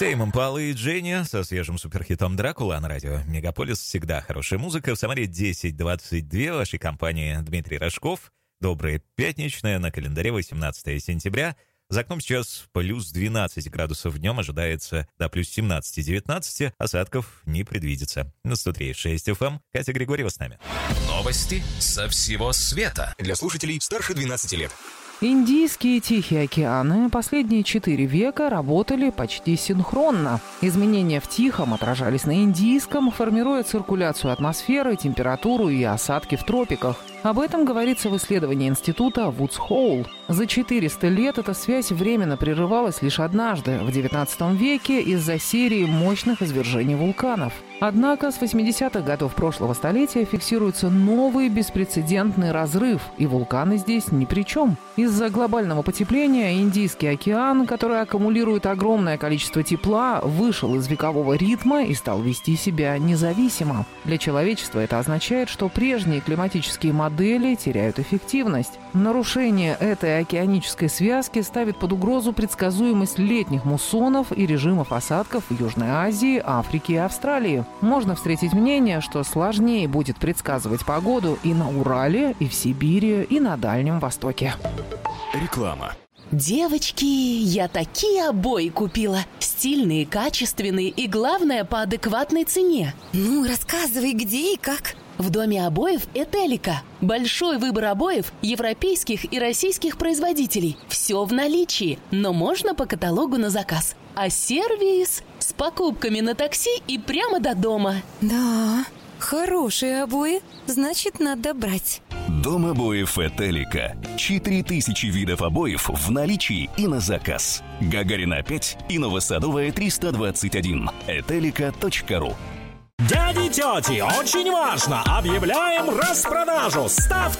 Тейм Импала и Дженни со свежим суперхитом «Дракула» на радио «Мегаполис». Всегда хорошая музыка. В Самаре 10:22. Вашей компании Дмитрий Рожков. Доброе пятничное. На календаре 18 сентября. За окном сейчас плюс 12 градусов днем. Ожидается до плюс 17-19. Осадков не предвидится. На 103.6 FM. Катя Григорьева с нами. Новости со всего света. Для слушателей старше 12 лет. Индийские и Тихие океаны последние 4 века работали почти синхронно. Изменения в Тихом отражались на Индийском, формируя циркуляцию атмосферы, температуру и осадки в тропиках. Об этом говорится в исследовании института Вудс Хоул. За 400 лет эта связь временно прерывалась лишь однажды, в XIX веке, из-за серии мощных извержений вулканов. Однако с 80-х годов прошлого столетия фиксируется новый беспрецедентный разрыв, и вулканы здесь ни при чем. Из-за глобального потепления Индийский океан, который аккумулирует огромное количество тепла, вышел из векового ритма и стал вести себя независимо. Для человечества это означает, что прежние климатические модели теряют эффективность. Нарушение этой океанической связки ставит под угрозу предсказуемость летних муссонов и режимов осадков в Южной Азии, Африке и Австралии. Можно встретить мнение, что сложнее будет предсказывать погоду и на Урале, и в Сибири, и на Дальнем Востоке. Реклама. Девочки, я такие обои купила. Стильные, качественные и, главное, по адекватной цене. Ну, рассказывай, где и как. В доме обоев «Этелика». Большой выбор обоев европейских и российских производителей. Все в наличии, но можно по каталогу на заказ. А сервис с покупками на такси и прямо до дома. Да, хорошие обои, значит, надо брать. Дом обоев «Этелика». 4000 видов обоев в наличии и на заказ. Гагарина 5 и Новосадовая 321. Этелика.ру. Дяди, тети, очень важно! Объявляем распродажу! Ставьте